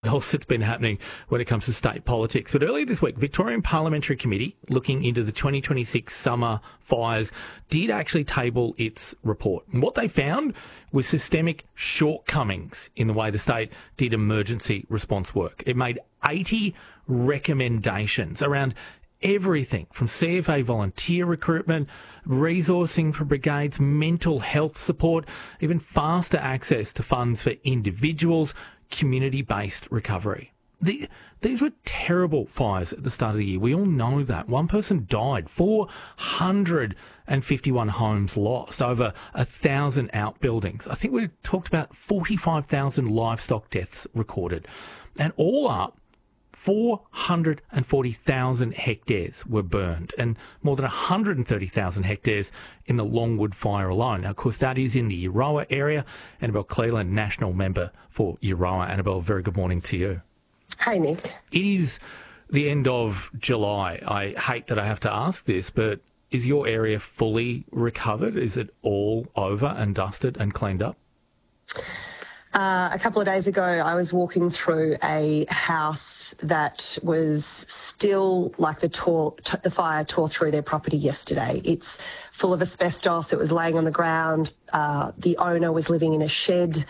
else that's been happening when it comes to state politics. But earlier this week, Victorian Parliamentary Committee, looking into the 2026 summer fires, did actually table its report. And what they found was systemic shortcomings in the way the state did emergency response work. It made 80 recommendations around everything from CFA volunteer recruitment, resourcing for brigades, mental health support, even faster access to funds for individuals, community-based recovery. These were terrible fires at the start of the year. We all know that. One person died, 451 homes lost, over 1,000 outbuildings. I think we talked about 45,000 livestock deaths recorded. And all up, 440,000 hectares were burned and more than 130,000 hectares in the Longwood fire alone. Now, of course, that is in the Euroa area. Annabelle Cleland, national member for Euroa. Annabelle, very good morning to you. Hey, Nick. It is the end of July. I hate that I have to ask this, but is your area fully recovered? Is it all over and dusted and cleaned up? A couple of days ago, I was walking through a house that was still like the fire tore through their property yesterday. It's full of asbestos. It was laying on the ground. The owner was living in a shed.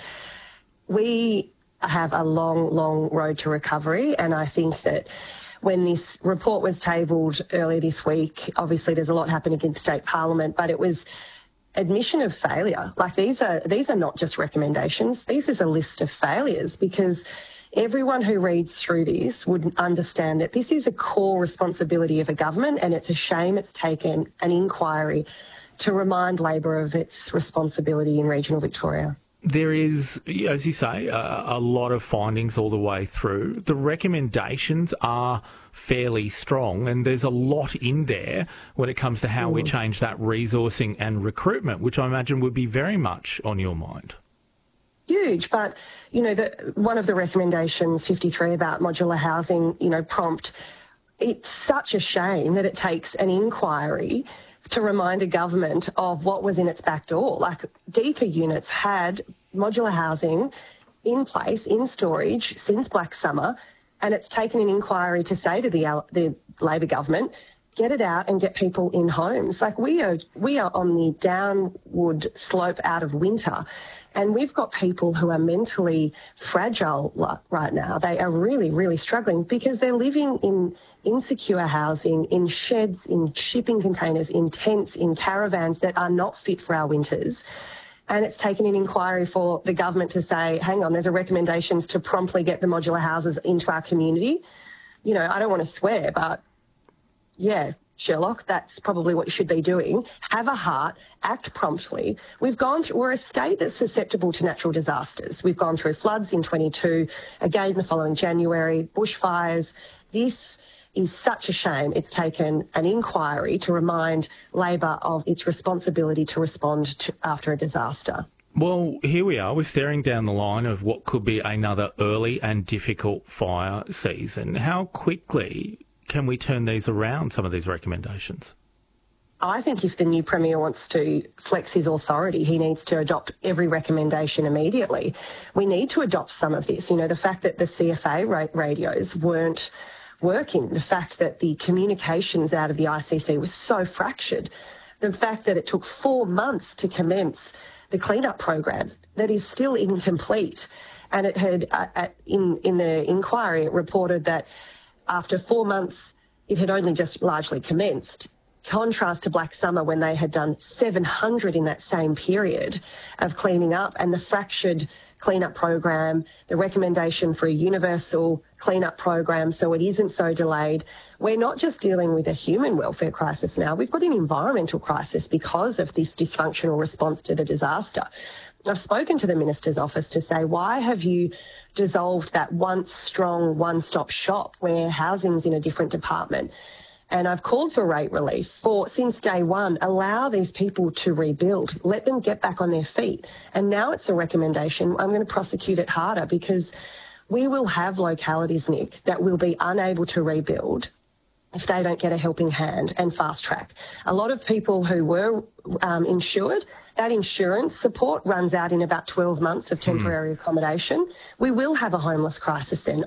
We have a long, long road to recovery, and I think that when this report was tabled earlier this week, obviously there's a lot happening in state parliament, but it was admission of failure. Like these are not just recommendations. These is a list of failures, because everyone who reads through this would understand that this is a core responsibility of a government, and it's a shame it's taken an inquiry to remind Labor of its responsibility in regional Victoria. There is, as you say, a lot of findings all the way through. The recommendations are fairly strong, and there's a lot in there when it comes to how we change that resourcing and recruitment, which I imagine would be very much on your mind. Huge, but, one of the recommendations, 53, about modular housing, prompt, it's such a shame that it takes an inquiry to remind a government of what was in its back door. Like, DECA units had modular housing in place, in storage, since Black Summer, and it's taken an inquiry to say to the Labor government, get it out and get people in homes. Like, we are on the downward slope out of winter, and we've got people who are mentally fragile right now. They are really, really struggling because they're living in insecure housing, in sheds, in shipping containers, in tents, in caravans that are not fit for our winters. And it's taken an inquiry for the government to say, hang on, there's a recommendations to promptly get the modular houses into our community. I don't want to swear, but yeah, Sherlock, that's probably what you should be doing. Have a heart, act promptly. We're a state that's susceptible to natural disasters. We've gone through floods in 22, again the following January, bushfires. This is such a shame. It's taken an inquiry to remind Labor of its responsibility to respond after a disaster. Well, here we are. We're staring down the line of what could be another early and difficult fire season. How quickly can we turn these around, some of these recommendations? I think if the new Premier wants to flex his authority, he needs to adopt every recommendation immediately. We need to adopt some of this. The fact that the CFA radios weren't working, the fact that the communications out of the ICC was so fractured, the fact that it took 4 months to commence the cleanup program that is still incomplete. And it had, in the inquiry, it reported that after 4 months, it had only just largely commenced. Contrast to Black Summer, when they had done 700 in that same period of cleaning up, and the fractured cleanup program, the recommendation for a universal cleanup program so it isn't so delayed. We're not just dealing with a human welfare crisis now, we've got an environmental crisis because of this dysfunctional response to the disaster. I've spoken to the Minister's office to say, why have you dissolved that once strong one-stop shop where housing's in a different department? And I've called for rate relief since day one. Allow these people to rebuild. Let them get back on their feet. And now it's a recommendation. I'm going to prosecute it harder, because we will have localities, Nick, that will be unable to rebuild if they don't get a helping hand and fast track. A lot of people who were insured, that insurance support runs out in about 12 months of temporary accommodation. We will have a homeless crisis then.